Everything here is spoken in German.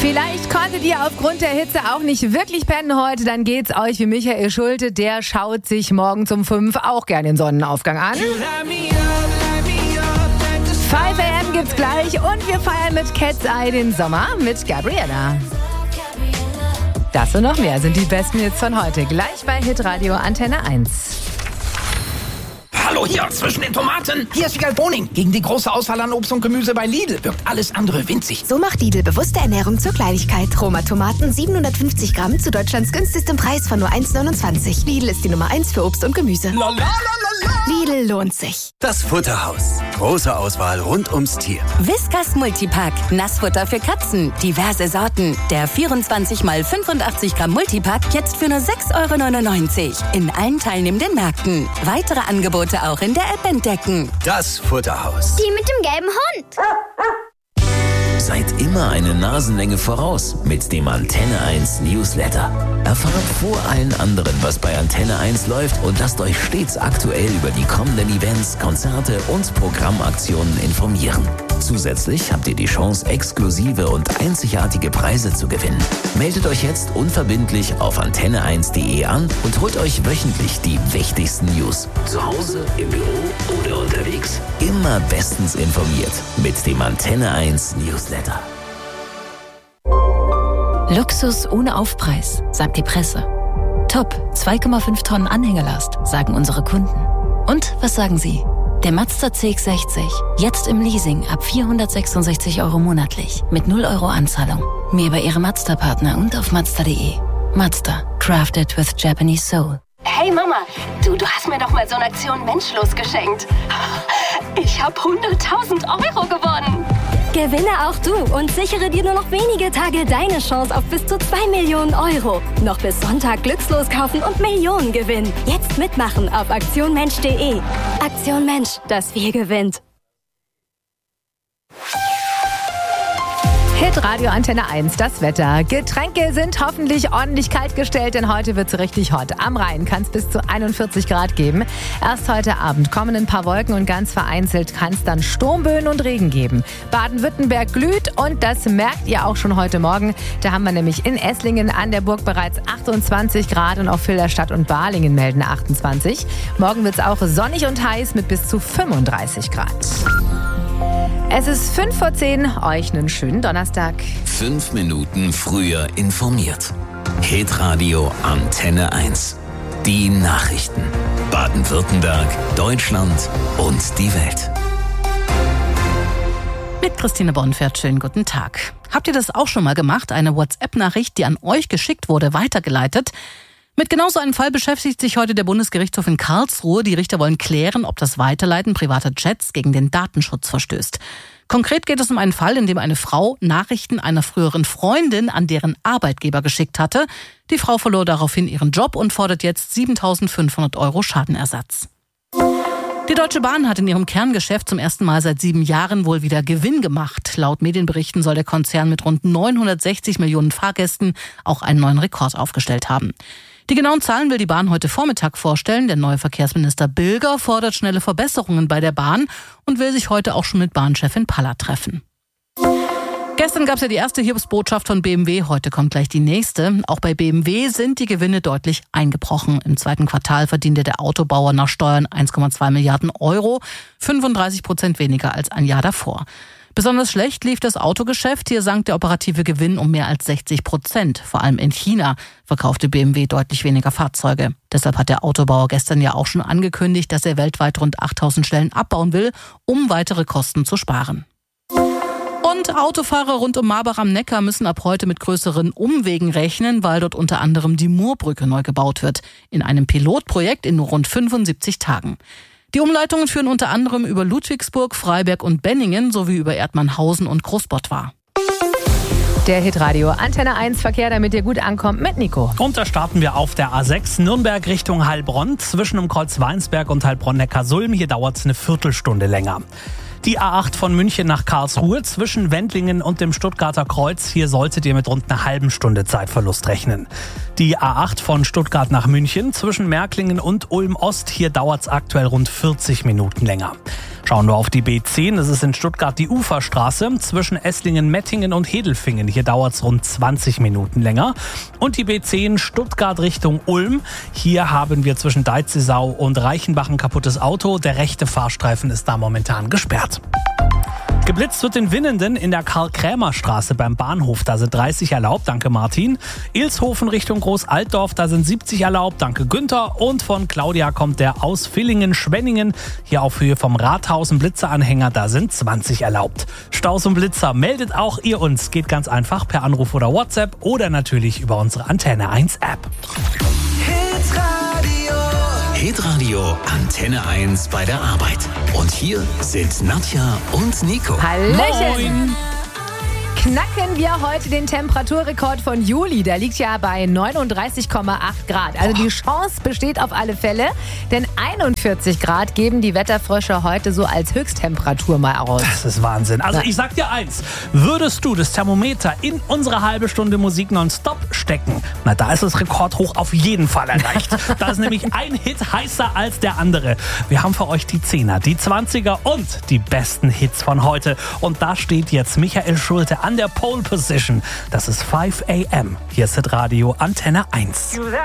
Vielleicht konntet ihr aufgrund der Hitze auch nicht wirklich pennen heute, dann geht's euch wie Michael Schulte, der schaut sich morgens um 5 auch gerne den Sonnenaufgang an. 5 AM gibt's gleich und wir feiern mit Cat's Eye den Sommer mit Gabriella. Das und noch mehr sind die besten Hits von heute, gleich bei Hitradio Antenne 1. Hallo hier, zwischen den Tomaten. Hier ist Wiegald Boning. Gegen die große Auswahl an Obst und Gemüse bei Lidl wirkt alles andere winzig. So macht Lidl bewusste Ernährung zur Kleinigkeit. Roma Tomaten 750 Gramm zu Deutschlands günstigstem Preis von nur 1,29. Lidl ist die Nummer 1 für Obst und Gemüse. Lidl lohnt sich. Das Futterhaus. Große Auswahl rund ums Tier. Whiskas Multipack. Nassfutter für Katzen. Diverse Sorten. Der 24 x 85 Gramm Multipack jetzt für nur 6,99 € in allen teilnehmenden Märkten. Weitere Angebote auch in der App entdecken. Das Futterhaus. Die mit dem gelben Hund. Seid immer eine Nasenlänge voraus mit dem Antenne 1 Newsletter. Erfahrt vor allen anderen, was bei Antenne 1 läuft und lasst euch stets aktuell über die kommenden Events, Konzerte und Programmaktionen informieren. Zusätzlich habt ihr die Chance, exklusive und einzigartige Preise zu gewinnen. Meldet euch jetzt unverbindlich auf antenne1.de an und holt euch wöchentlich die wichtigsten News. Zu Hause, im Büro oder unterwegs. Immer bestens informiert mit dem Antenne 1 Newsletter. Luxus ohne Aufpreis, sagt die Presse. Top, 2,5 Tonnen Anhängerlast, sagen unsere Kunden. Und was sagen Sie? Der Mazda CX-60, jetzt im Leasing ab 466 € monatlich, mit 0 € Anzahlung. Mehr bei Ihrem Mazda-Partner und auf Mazda.de. Mazda, crafted with Japanese soul. Hey Mama, du hast mir doch mal so eine Aktion Menschlos geschenkt. Ich habe 100.000 € gewonnen. Gewinne auch du und sichere dir nur noch wenige Tage deine Chance auf bis zu 2 Millionen €. Noch bis Sonntag glückslos kaufen und Millionen gewinnen. Jetzt mitmachen auf aktionmensch.de. Aktion Mensch, das wir gewinnt. Hitradio Antenne 1, das Wetter. Getränke sind hoffentlich ordentlich kalt gestellt, denn heute wird's richtig hot. Am Rhein kann es bis zu 41 Grad geben. Erst heute Abend kommen ein paar Wolken und ganz vereinzelt kann es dann Sturmböen und Regen geben. Baden-Württemberg glüht und das merkt ihr auch schon heute Morgen. Da haben wir nämlich in Esslingen an der Burg bereits 28 Grad und auch Filderstadt und Balingen melden 28. Morgen wird's auch sonnig und heiß mit bis zu 35 Grad. Es ist 5:10, euch einen schönen Donnerstag. 5 Minuten früher informiert. Hitradio Antenne 1. Die Nachrichten. Baden-Württemberg, Deutschland und die Welt. Mit Christine Bonfert, schönen guten Tag. Habt ihr das auch schon mal gemacht? Eine WhatsApp-Nachricht, die an euch geschickt wurde, weitergeleitet? Mit genau so einem Fall beschäftigt sich heute der Bundesgerichtshof in Karlsruhe. Die Richter wollen klären, ob das Weiterleiten privater Chats gegen den Datenschutz verstößt. Konkret geht es um einen Fall, in dem eine Frau Nachrichten einer früheren Freundin an deren Arbeitgeber geschickt hatte. Die Frau verlor daraufhin ihren Job und fordert jetzt 7.500 € Schadenersatz. Die Deutsche Bahn hat in ihrem Kerngeschäft zum ersten Mal seit 7 Jahren wohl wieder Gewinn gemacht. Laut Medienberichten soll der Konzern mit rund 960 Millionen Fahrgästen auch einen neuen Rekord aufgestellt haben. Die genauen Zahlen will die Bahn heute Vormittag vorstellen. Der neue Verkehrsminister Bilger fordert schnelle Verbesserungen bei der Bahn und will sich heute auch schon mit Bahnchefin Palla treffen. Gestern gab es ja die erste Hiobsbotschaft von BMW, heute kommt gleich die nächste. Auch bei BMW sind die Gewinne deutlich eingebrochen. Im zweiten Quartal verdiente der Autobauer nach Steuern 1,2 Milliarden €, 35% weniger als ein Jahr davor. Besonders schlecht lief das Autogeschäft. Hier sank der operative Gewinn um mehr als 60%. Vor allem in China verkaufte BMW deutlich weniger Fahrzeuge. Deshalb hat der Autobauer gestern ja auch schon angekündigt, dass er weltweit rund 8.000 Stellen abbauen will, um weitere Kosten zu sparen. Und Autofahrer rund um Marbach am Neckar müssen ab heute mit größeren Umwegen rechnen, weil dort unter anderem die Murbrücke neu gebaut wird. In einem Pilotprojekt in nur rund 75 Tagen. Die Umleitungen führen unter anderem über Ludwigsburg, Freiberg und Benningen sowie über Erdmannhausen und Großbottwar. Der Hitradio Antenne 1 Verkehr, damit ihr gut ankommt, mit Nico. Und da starten wir auf der A6 Nürnberg Richtung Heilbronn. Zwischen dem Kreuz Weinsberg und Heilbronn-Neckarsulm. Hier dauert es eine Viertelstunde länger. Die A8 von München nach Karlsruhe zwischen Wendlingen und dem Stuttgarter Kreuz. Hier solltet ihr mit rund einer halben Stunde Zeitverlust rechnen. Die A8 von Stuttgart nach München zwischen Märklingen und Ulm-Ost. Hier dauert es aktuell rund 40 Minuten länger. Schauen wir auf die B10, das ist in Stuttgart die Uferstraße zwischen Esslingen, Mettingen und Hedelfingen. Hier dauert es rund 20 Minuten länger. Und die B10 Stuttgart Richtung Ulm. Hier haben wir zwischen Deitzesau und Reichenbach ein kaputtes Auto. Der rechte Fahrstreifen ist da momentan gesperrt. Geblitzt wird in Winnenden in der Karl-Krämer-Straße beim Bahnhof. Da sind 30 erlaubt, danke Martin. Ilshofen Richtung Groß-Altdorf, da sind 70 erlaubt, danke Günther. Und von Claudia kommt der aus Villingen-Schwenningen. Hier auf Höhe vom Rathaus ein Blitzeranhänger, da sind 20 erlaubt. Staus und Blitzer, meldet auch ihr uns. Geht ganz einfach per Anruf oder WhatsApp oder natürlich über unsere Antenne 1 App. Hitradio Antenne 1 bei der Arbeit. Und hier sind Nadja und Nico. Hallöchen! Moin. Knacken wir heute den Temperaturrekord von Juli. Der liegt ja bei 39,8 Grad. Also die Chance besteht auf alle Fälle, denn 41 Grad geben die Wetterfrösche heute so als Höchsttemperatur mal aus. Das ist Wahnsinn. Also ich sag dir eins, würdest du das Thermometer in unsere halbe Stunde Musik nonstop stecken, na da ist das Rekordhoch auf jeden Fall erreicht. Da ist nämlich ein Hit heißer als der andere. Wir haben für euch die 10er, die 20er und die besten Hits von heute. Und da steht jetzt Michael Schulte an der Pole Position. Das ist 5 AM. Hier ist Hitradio Antenne 1.